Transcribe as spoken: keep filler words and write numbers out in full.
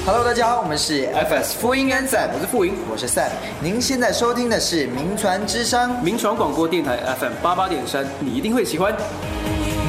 Hello， 大家好，我们是 F S 福音安仔，我是富营，我是 Sam。您现在收听的是名传之声， 名传广播电台 F M 八八点三，你一定会喜欢。